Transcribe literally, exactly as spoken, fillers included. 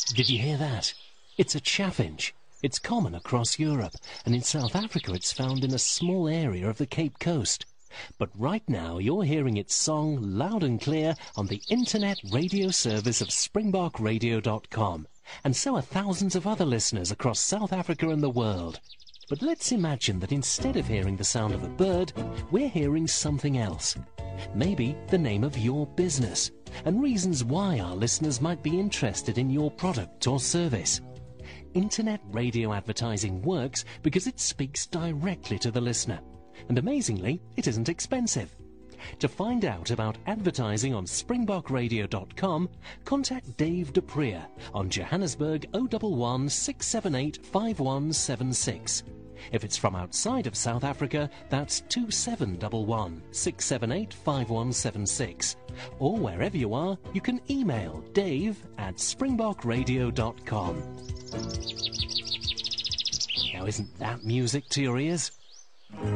Did you hear that? It's a chaffinch. It's common across Europe, and in South Africa it's found in a small area of the Cape Coast. But right now you're hearing its song loud and clear on the internet radio service of springbok radio dot com, and so are thousands of other listeners across South Africa and the world. But let's imagine that instead of hearing the sound of a bird, we're hearing something else. Maybe the name of your business, and reasons why our listeners might be interested in your product or service. Internet radio advertising works because it speaks directly to the listener. And amazingly, it isn't expensive. To find out about advertising on springbok radio dot com, contact Dave de Prier on Johannesburg oh one one, six seven eight, five one seven six. If it's from outside of South Africa, that's two seven one one, six seven eight, five one seven six. Or wherever you are, you can email dave at springbok radio dot com. Now isn't that music to your ears?